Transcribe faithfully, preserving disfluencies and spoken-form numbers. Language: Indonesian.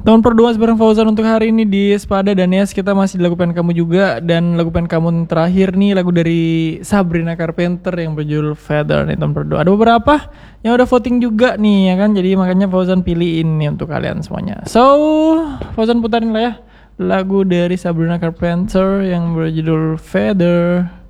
Teman perdoa bareng Fauzan untuk hari ini di Sepada dan Yes, kita masih di lagu pengen kamu juga. Dan lagu pengen kamu yang terakhir nih lagu dari Sabrina Carpenter yang berjudul Feather nih teman perdoa. Ada beberapa yang udah voting juga nih ya kan. Jadi makanya Fauzan pilihin nih untuk kalian semuanya. So Fauzan putarin lah ya lagu dari Sabrina Carpenter yang berjudul Feather.